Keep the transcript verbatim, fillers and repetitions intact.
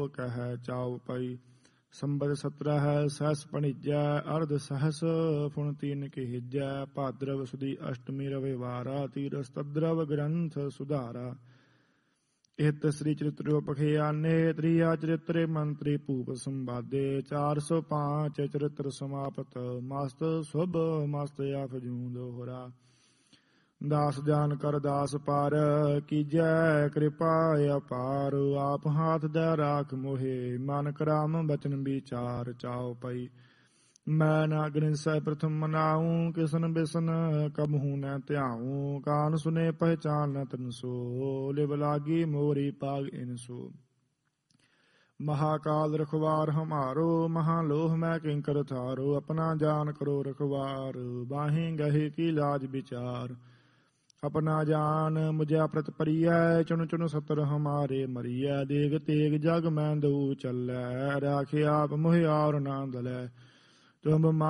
ਕਹੈ ਚਾਉ ਪਈ। ਸੰਬਤ ਸਤਰਹ ਸਹਸ ਭਣੀਜੈ ਅਰਧ ਸਹਸ ਫੁਣ ਤੀਨ ਕਹਿਜੈ। ਭਾਦਰਵ ਸੁਦੀ ਅਸ਼ਟਮੀ ਰਵਿਵਾਰਾ ਤੀਰਸ ਤਦਰਵ ਗ੍ਰੰਥ ਸੁਧਾਰਾ। ਇਤ ਸ੍ਰੀ ਚਰਿਤ੍ਰੋ ਪਖਿਆਨੇ ਤ੍ਰਿਆ ਚਰਿਤ੍ਰੇ ਮੰਤਰੀ ਭੂਪ ਸੰਵਾਦੇ। ਚਾਰ ਸੌ ਪਾਂਚ ਚਰਿਤ੍ਰ ਸਮਾਪਤ ਮਸਤ ਸੁਭ ਮਸਤ ਅਫਜੂੰ ਦੋਹਰਾ। ਦਾਸ ਜਾਨ ਕਰ ਦਾਸ ਪਾਰ ਕੀਜੈ ਕਿਰਪਾ ਅਪਾਰ। ਆਪ ਹਾਥ ਦੇ ਰਾਖ ਮੋਹੇ ਮਨ ਕਰਾਮ ਬਚਨ ਵਿਚਾਰ। ਚਾਉ ਪਈ ਮੈਂ ਨਾ ਗ੍ਰਿੰਸੈ ਪ੍ਰਥਮ ਮਨਾਉ। ਕਿਸਨ ਬਿਸਨ ਕਬਹੂ ਨ ਧਿਆਉ। ਕਾਨ ਸੁਨੇ ਪਹਿਚਾਨ ਨ ਤਨਸੋ। ਲਿਵ ਲਾਗੀ ਮੋਰੀ ਪਾਗ ਇਨਸੋ। ਮਹਾਕਾਲ ਰਖਵਾਰ ਹਮਾਰੋ ਮਹਾ ਲੋਹ ਮੈਂ ਕਿੰਕਰ ਥਾਰੋ। ਆਪਣਾ ਜਾਨ ਕਰੋ ਰਖਵਾਰ ਬਾਹੀਂ ਗਹੇ ਕੀ ਲਾਜ ਵਿਚਾਰ। ਆਪਣਾ ਜਾਨ ਮੁਝਿਆ ਪ੍ਰਤ ਪਰੀਐ ਚੁਨ ਚੁਨ ਸਤਰ ਹਮਾਰੇ ਮਰੀਐ। ਦੇਗ ਤੇਗ ਜਗ ਮੈਂ ਦਊ ਚੱਲੈ ਰਾਖਿ ਆਪ ਮੁਹਿ ਔਰ ਨਾ ਦਲੈ। ਤੁਮ